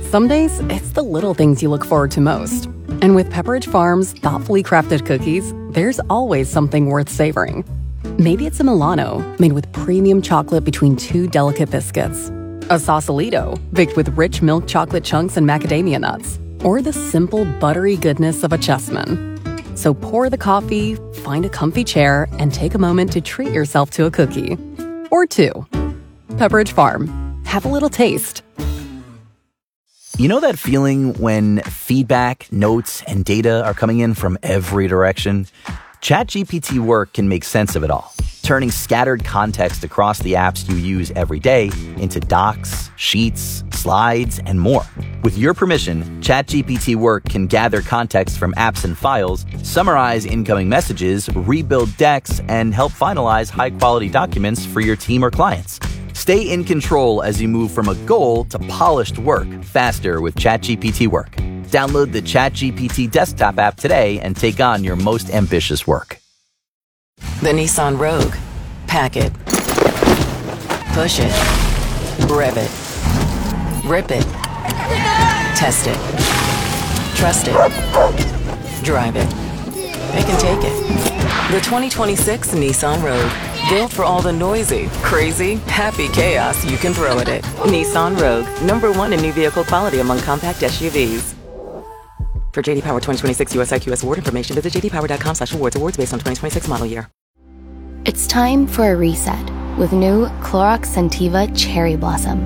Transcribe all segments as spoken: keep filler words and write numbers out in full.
Some days, it's the little things you look forward to most. And with Pepperidge Farm's thoughtfully crafted cookies, there's always something worth savoring. Maybe it's a Milano, made with premium chocolate between two delicate biscuits. A Sausalito, baked with rich milk chocolate chunks and macadamia nuts. Or the simple, buttery goodness of a Chessman. So pour the coffee, find a comfy chair, and take a moment to treat yourself to a cookie. Or two. Pepperidge Farm. Have a little taste. You know that feeling when feedback, notes, and data are coming in from every direction? ChatGPT Work can make sense of it all, turning scattered context across the apps you use every day into docs, sheets, slides, and more. With your permission, ChatGPT Work can gather context from apps and files, summarize incoming messages, rebuild decks, and help finalize high-quality documents for your team or clients. Stay in control as you move from a goal to polished work faster with ChatGPT Work. Download the ChatGPT desktop app today and take on your most ambitious work. The Nissan Rogue. Pack it. Push it. Rev it. Rip it. Test it. Trust it. Drive it. They can take it. The twenty twenty-six Nissan Rogue. Built for all the noisy, crazy, happy chaos you can throw at it. Nissan Rogue. Number one in new vehicle quality among compact S U Vs. For J D Power twenty twenty-six U S I Q S award information, visit j d power dot com slash awards. Awards based on twenty twenty-six model year. It's time for a reset with new Clorox Scentiva Cherry Blossom.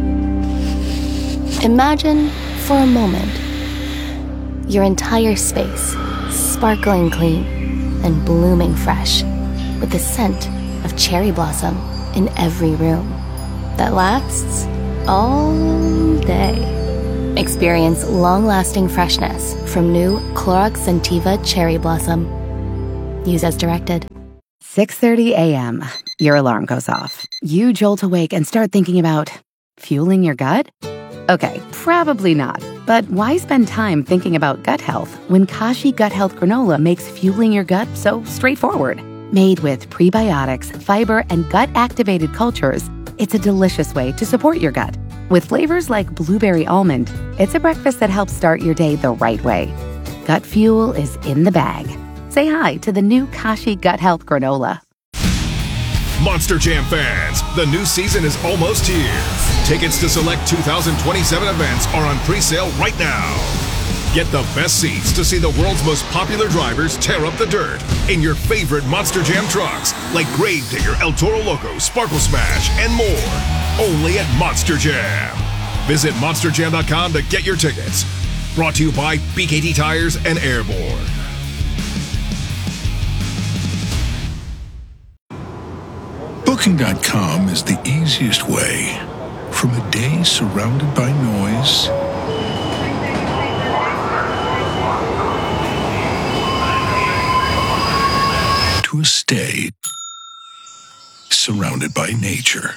Imagine, for a moment, your entire space sparkling clean and blooming fresh with the scent of cherry blossom in every room that lasts all day. Experience long-lasting freshness from new Clorox Scentiva Cherry Blossom. Use as directed. six thirty a.m. Your alarm goes off. You jolt awake and start thinking about fueling your gut? Okay, probably not. But why spend time thinking about gut health when Kashi Gut Health Granola makes fueling your gut so straightforward? Made with prebiotics, fiber, and gut-activated cultures, it's a delicious way to support your gut. With flavors like blueberry almond, it's a breakfast that helps start your day the right way. Gut fuel is in the bag. Say hi to the new Kashi Gut Health Granola. Monster Jam fans, the new season is almost here. Tickets to select two thousand twenty-seven events are on pre-sale right now. Get the best seats to see the world's most popular drivers tear up the dirt in your favorite Monster Jam trucks, like Gravedigger, El Toro Loco, Sparkle Smash, and more. Only at Monster Jam. Visit monster jam dot com to get your tickets. Brought to you by B K T Tires and Airborne. Booking dot com is the easiest way. From a day surrounded by noise to a stay surrounded by nature.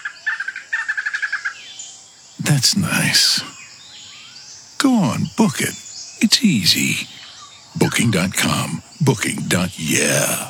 That's nice. Go on, book it. It's easy. Booking dot com. Booking. Yeah.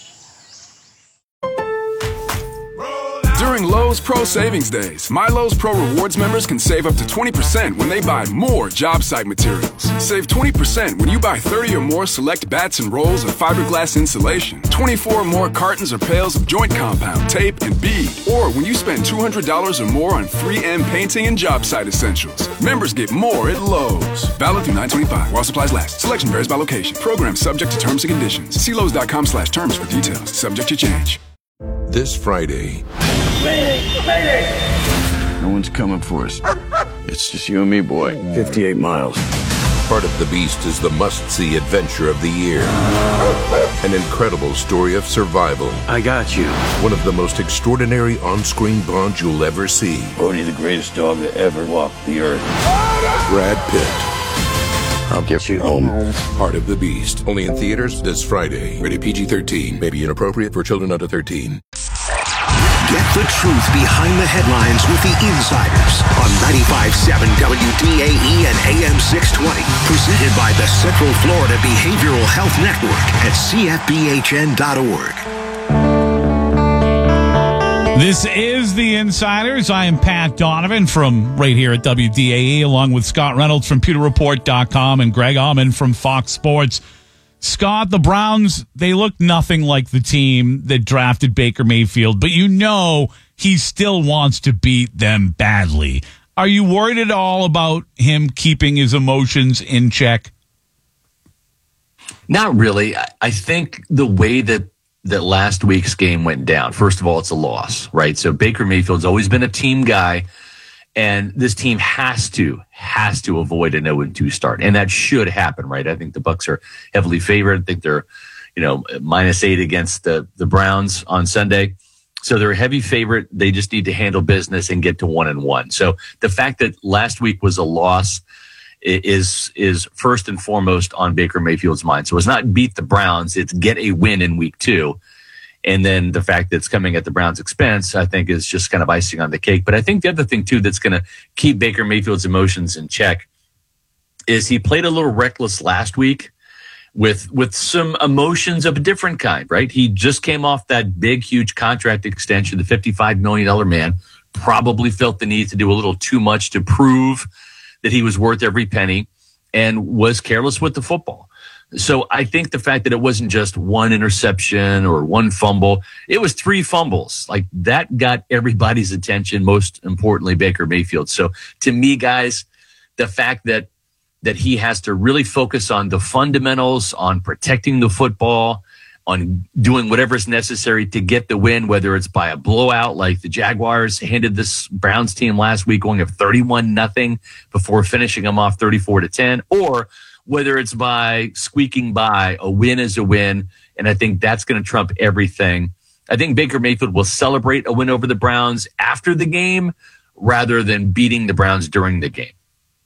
During Lowe's Pro Savings Days, My Lowe's Pro Rewards members can save up to twenty percent when they buy more job site materials. Save twenty percent when you buy thirty or more select bats and rolls of fiberglass insulation, twenty-four or more cartons or pails of joint compound, tape, and bead, or when you spend two hundred dollars or more on three M painting and job site essentials. Members get more at Lowe's. Valid through nine twenty-five while supplies last. Selection varies by location. Program subject to terms and conditions. See Lowe's dot com slash terms for details. Subject to change. This Friday. Mayday! Mayday! No one's coming for us. It's just you and me, boy. fifty-eight miles. Part of the Beast is the must-see adventure of the year. An incredible story of survival. I got you. One of the most extraordinary on-screen bonds you'll ever see. Bodhi, the greatest dog to ever walk the earth. Brad Pitt. I'll get you home. Part of the Beast. Only in theaters this Friday. Rated P G thirteen. May be inappropriate for children under thirteen. Get the truth behind the headlines with the Insiders on ninety-five point seven W D A E and A M six twenty. Presented by the Central Florida Behavioral Health Network at C F B H N dot org. This is The Insiders. I am Pat Donovan from right here at W D A E, along with Scott Reynolds from Pewter Report dot com and Greg Allman from Fox Sports. Scott, the Browns, they look nothing like the team that drafted Baker Mayfield, but you know he still wants to beat them badly. Are you worried at all about him keeping his emotions in check? Not really. I think the way that that last week's game went down, first of all, it's a loss, right? So Baker Mayfield's always been a team guy, and this team has to, has to avoid an oh and two start. And that should happen, right? I think the Bucs are heavily favored. I think they're, you know, minus eight against the, the Browns on Sunday. So they're a heavy favorite. They just need to handle business and get to one and one. So the fact that last week was a loss is is first and foremost on Baker Mayfield's mind. So it's not beat the Browns, it's get a win in week two. And then the fact that it's coming at the Browns' expense, I think, is just kind of icing on the cake. But I think the other thing, too, that's going to keep Baker Mayfield's emotions in check is he played a little reckless last week with with some emotions of a different kind, right? He just came off that big, huge contract extension, the fifty-five million dollars man, probably felt the need to do a little too much to prove that he was worth every penny, and was careless with the football. So I think the fact that it wasn't just one interception or one fumble, it was three fumbles. Like, that got everybody's attention, most importantly, Baker Mayfield. So to me, guys, the fact that that he has to really focus on the fundamentals, on protecting the football, on doing whatever is necessary to get the win, whether it's by a blowout like the Jaguars handed this Browns team last week, going up thirty-one nothing before finishing them off thirty-four to ten, or whether it's by squeaking by. A win is a win, and I think that's going to trump everything. I think Baker Mayfield will celebrate a win over the Browns after the game rather than beating the Browns during the game.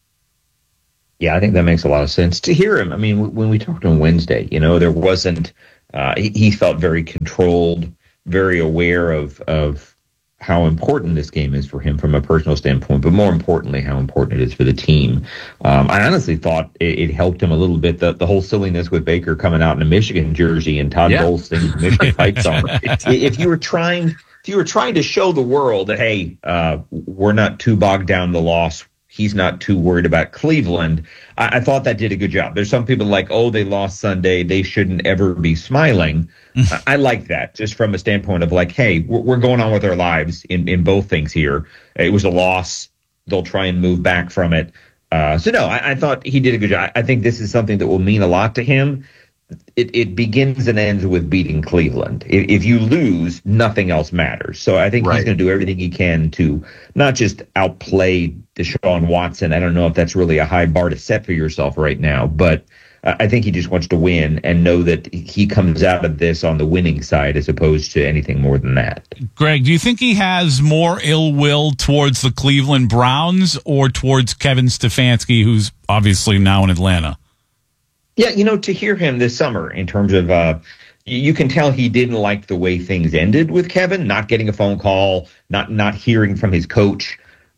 Yeah, I think that makes a lot of sense. To hear him, I mean, when we talked on Wednesday, you know, there wasn't Uh, he, he felt very controlled, very aware of of how important this game is for him from a personal standpoint, but more importantly, how important it is for the team. Um, I honestly thought it, it helped him a little bit, the, the whole silliness with Baker coming out in a Michigan jersey and Todd yeah. Bowles singing Michigan fight song. If you were trying, if you were trying to show the world that, hey, uh, we're not too bogged down in the loss, he's not too worried about Cleveland, I, I thought that did a good job. There's some people like, oh, they lost Sunday, they shouldn't ever be smiling. I, I like that, just from a standpoint of like, hey, we're, we're going on with our lives in, in both things here. It was a loss. They'll try and move back from it. Uh, so, no, I, I thought he did a good job. I, I think this is something that will mean a lot to him. It, it begins and ends with beating Cleveland. If, if you lose, nothing else matters. So I think right. he's going to do everything he can to not just outplay Deshaun Watson. I don't know if that's really a high bar to set for yourself right now, but uh, I think he just wants to win and know that he comes out of this on the winning side as opposed to anything more than that. Greg, do you think he has more ill will towards the Cleveland Browns or towards Kevin Stefanski, who's obviously now in Atlanta? Yeah, you know, to hear him this summer in terms of, uh, you can tell he didn't like the way things ended with Kevin, not getting a phone call, not not hearing from his coach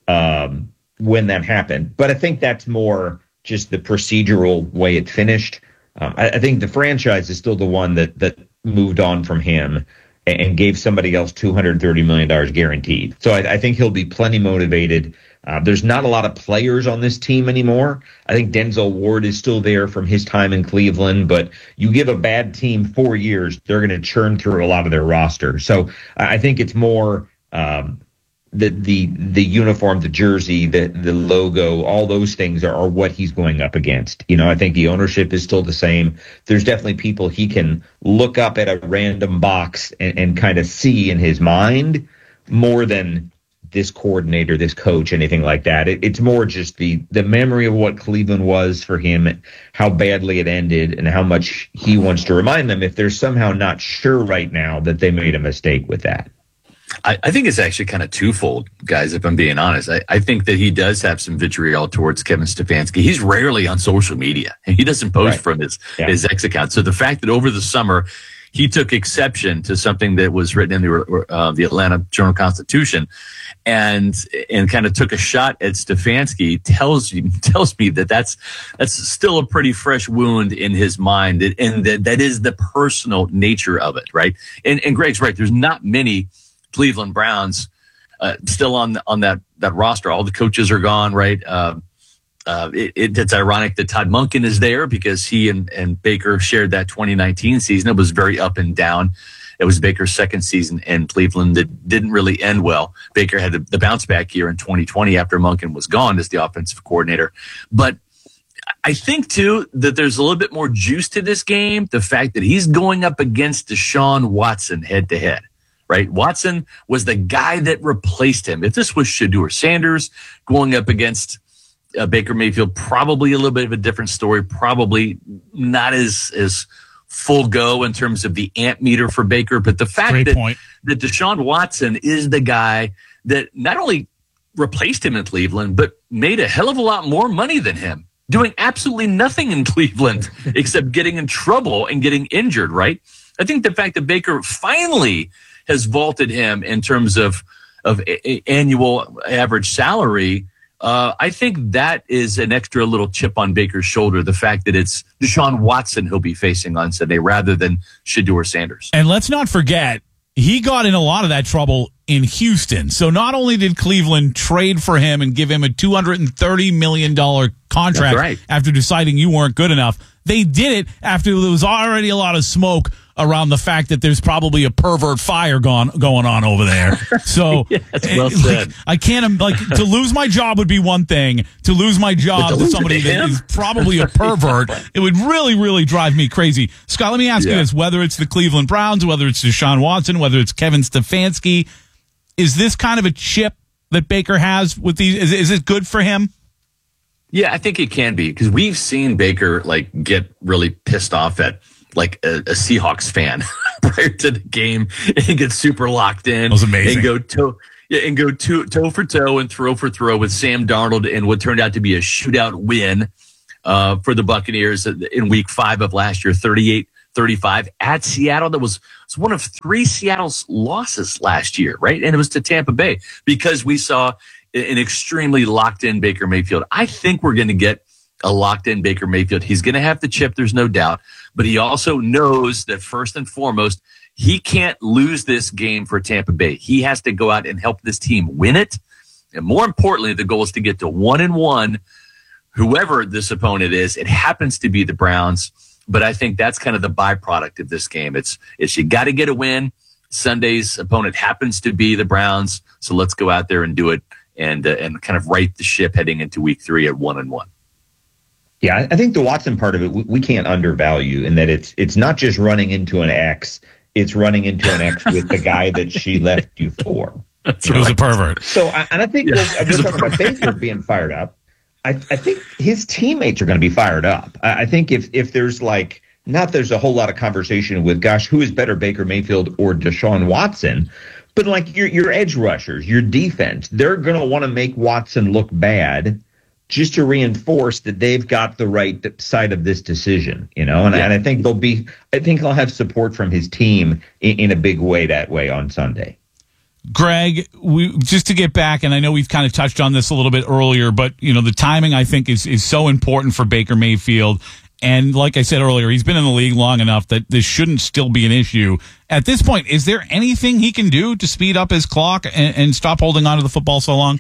um, when that happened. But I think that's more just the procedural way it finished. Um, I, I think the franchise is still the one that that moved on from him and, and gave somebody else two hundred thirty million dollars guaranteed. So I, I think he'll be plenty motivated. Uh, there's not a lot of players on this team anymore. I think Denzel Ward is still there from his time in Cleveland, but you give a bad team four years, they're going to churn through a lot of their roster. So I think it's more um, the the the uniform, the jersey, the the logo, all those things are, are what he's going up against. You know, I think the ownership is still the same. There's definitely people he can look up at a random box and, and kind of see in his mind more than this coordinator, this coach, anything like that. It, it's more just the the memory of what Cleveland was for him, how badly it ended, and how much he wants to remind them if they're somehow not sure right now that they made a mistake with that. I, I think it's actually kind of twofold, guys, if I'm being honest. I, I think that he does have some vitriol towards Kevin Stefanski. He's rarely on social media, and he doesn't post right. from his, yeah. his X account. So the fact that over the summer he took exception to something that was written in the uh, the Atlanta Journal-Constitution and and kind of took a shot at Stefanski tells you tells me that that's that's still a pretty fresh wound in his mind, and that that is the personal nature of it, right? And and Greg's right. There's not many Cleveland Browns uh, still on on that that roster. All the coaches are gone, right? Uh, uh, it, it, it's ironic that Todd Monken is there because he and, and Baker shared that twenty nineteen season. It was very up and down. It was Baker's second season in Cleveland that didn't really end well. Baker had the, the bounce back year in twenty twenty after Monken was gone as the offensive coordinator. But I think, too, that there's a little bit more juice to this game. The fact that he's going up against Deshaun Watson head to head, right? Watson was the guy that replaced him. If this was Shedeur Sanders going up against uh, Baker Mayfield, probably a little bit of a different story, probably not as, as full go in terms of the amp meter for Baker. But the fact Great that, point. that Deshaun Watson is the guy that not only replaced him in Cleveland, but made a hell of a lot more money than him, doing absolutely nothing in Cleveland except getting in trouble and getting injured, right? I think the fact that Baker finally has vaulted him in terms of, of a, a annual average salary, uh, I think that is an extra little chip on Baker's shoulder, the fact that it's Deshaun Watson he'll be facing on Sunday rather than Shedeur Sanders. And let's not forget, he got in a lot of that trouble in Houston. So not only did Cleveland trade for him and give him a two hundred thirty million dollars contract right. after deciding you weren't good enough, they did it after there was already a lot of smoke around the fact that there's probably a pervert fire gone, going on over there. So yeah, that's well said. Like, I can't, like, to lose my job would be one thing. To lose my job to, to somebody to that is probably a pervert, it would really, really drive me crazy. Scott, let me ask yeah. you this, whether it's the Cleveland Browns, whether it's Deshaun Watson, whether it's Kevin Stefanski, is this kind of a chip that Baker has with these? Is, is it good for him? Yeah, I think it can be, because we've seen Baker like get really pissed off at like a, a Seahawks fan prior to the game and get super locked in. That was amazing. And go toe, yeah, and go toe, toe for toe and throw for throw with Sam Darnold in what turned out to be a shootout win uh, for the Buccaneers in week five of last year, thirty-eight thirty-five at Seattle. That was, was one of three Seattle's losses last year, right? And it was to Tampa Bay because we saw an extremely locked-in Baker Mayfield. I think we're going to get a locked-in Baker Mayfield. He's going to have the chip, there's no doubt. But he also knows that first and foremost, he can't lose this game for Tampa Bay. He has to go out and help this team win it. And more importantly, the goal is to get to one and one, whoever this opponent is. It happens to be the Browns. But I think that's kind of the byproduct of this game. It's, it's you got to get a win. Sunday's opponent happens to be the Browns. So let's go out there and do it and uh, and kind of right the ship heading into week three at one and one. Yeah, I think the Watson part of it we, we can't undervalue in that it's it's not just running into an ex, it's running into an ex with the guy that she left you for. That's right. It was a pervert. So, and I think yeah, we're talking about Baker being fired up. I, I think his teammates are going to be fired up. I, I think if if there's like, not there's a whole lot of conversation with, gosh, who is better, Baker Mayfield or Deshaun Watson? But like your your edge rushers, your defense, they're going to want to make Watson look bad just to reinforce that they've got the right side of this decision, you know? And, yeah. and I think they'll be, I think he'll have support from his team in, in a big way that way on Sunday. Greg, we, just to get back, and I know we've kind of touched on this a little bit earlier, but you know the timing I think is is so important for Baker Mayfield. And like I said earlier, he's been in the league long enough that this shouldn't still be an issue. At this point, is there anything he can do to speed up his clock and, and stop holding on to the football so long?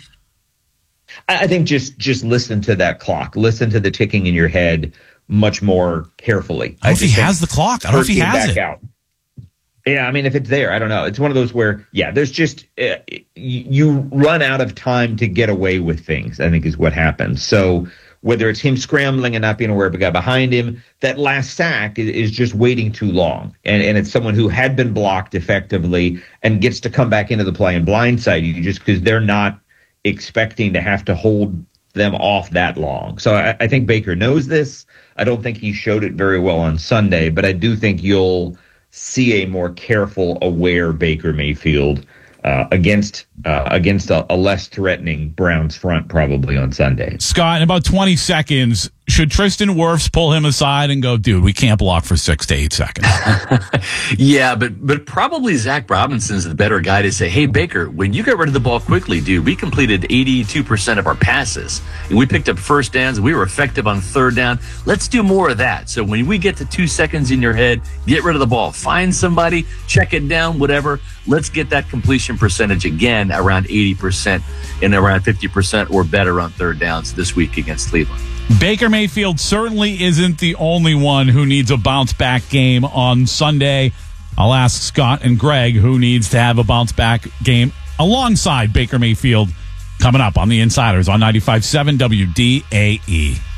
I think just just listen to that clock. Listen to the ticking in your head much more carefully. I don't know if he has the clock. I don't know if he has it. Out. Yeah, I mean, if it's there, I don't know. It's one of those where, yeah, there's just, uh, you run out of time to get away with things, I think is what happens. So whether it's him scrambling and not being aware of a guy behind him, that last sack is, is just waiting too long. And, and it's someone who had been blocked effectively and gets to come back into the play and blindside you just because they're not expecting to have to hold them off that long. So I, I think Baker knows this. I don't think he showed it very well on Sunday, but I do think you'll see a more careful, aware Baker Mayfield uh, against uh, against a, a less threatening Browns front probably on Sunday. Scott, in about twenty seconds, should Tristan Wirfs pull him aside and go, dude, we can't block for six to eight seconds? Yeah, but but probably Zach Robinson's the better guy to say, hey, Baker, when you get rid of the ball quickly, dude, we completed eighty-two percent of our passes. And we picked up first downs. We were effective on third down. Let's do more of that. So when we get to two seconds in your head, get rid of the ball. Find somebody, check it down, whatever. Let's get that completion percentage again around eighty percent and around fifty percent or better on third downs this week against Cleveland. Baker Mayfield certainly isn't the only one who needs a bounce-back game on Sunday. I'll ask Scott and Greg who needs to have a bounce-back game alongside Baker Mayfield coming up on the Insiders on ninety-five point seven W D A E.